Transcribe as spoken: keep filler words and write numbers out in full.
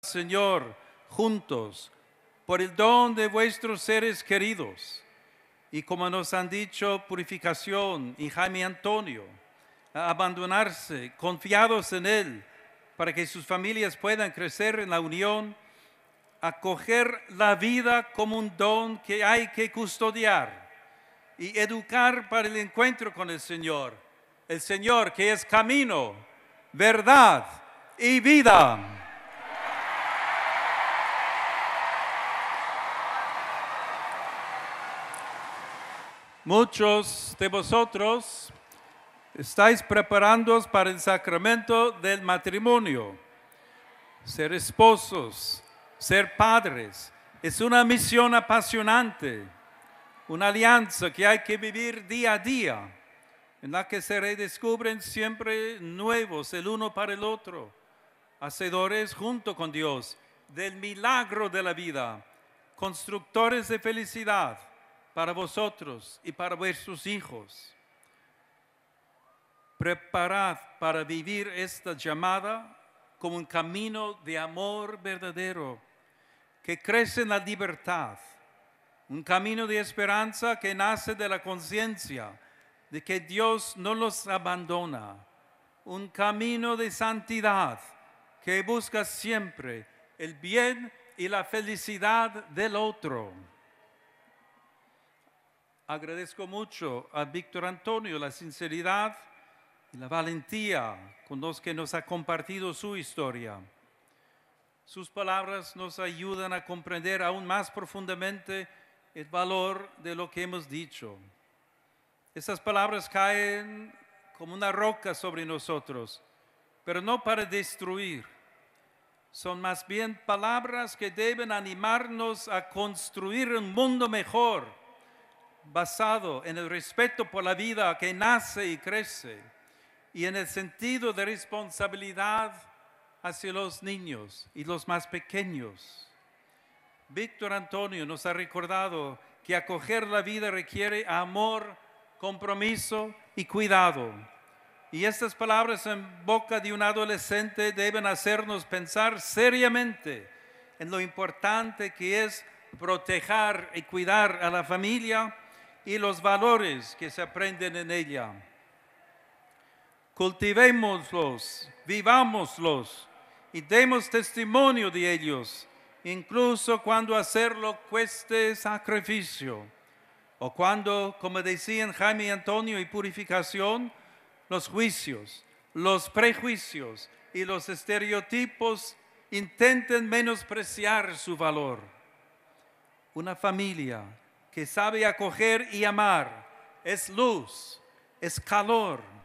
Señor, juntos, por el don de vuestros seres queridos. Y como nos han dicho Purificación y Jaime Antonio, a abandonarse, confiados en Él, para que sus familias puedan crecer en la unión, acoger la vida como un don que hay que custodiar y educar para el encuentro con el Señor. El Señor que es camino, verdad y vida. Muchos de vosotros estáis preparándoos para el sacramento del matrimonio. Ser esposos, ser padres, es una misión apasionante, una alianza que hay que vivir día a día, en la que se redescubren siempre nuevos el uno para el otro, hacedores junto con Dios del milagro de la vida, constructores de felicidad para vosotros y para vuestros hijos. Preparad para vivir esta llamada como un camino de amor verdadero que crece en la libertad, un camino de esperanza que nace de la conciencia de que Dios no los abandona, un camino de santidad que busca siempre el bien y la felicidad del otro. Agradezco mucho a Víctor Antonio la sinceridad y la valentía con los que nos ha compartido su historia. Sus palabras nos ayudan a comprender aún más profundamente el valor de lo que hemos dicho. Estas palabras caen como una roca sobre nosotros, pero no para destruir. Son más bien palabras que deben animarnos a construir un mundo mejor, basado en el respeto por la vida que nace y crece y en el sentido de responsabilidad hacia los niños y los más pequeños. Víctor Antonio nos ha recordado que acoger la vida requiere amor, compromiso y cuidado. Y estas palabras en boca de un adolescente deben hacernos pensar seriamente en lo importante que es proteger y cuidar a la familia y los valores que se aprenden en ella. Cultivémoslos, vivámoslos y demos testimonio de ellos, incluso cuando hacerlo cueste sacrificio, o cuando, como decían Jaime Antonio y Purificación, los juicios, los prejuicios y los estereotipos intenten menospreciar su valor. Una familia que sabe acoger y amar es luz, es calor,